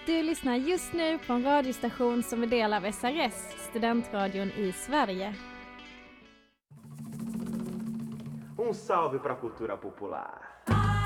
Du lyssnar just nu på en radiostation som är del av SRS, studentradion i Sverige. Salve para a cultura popular.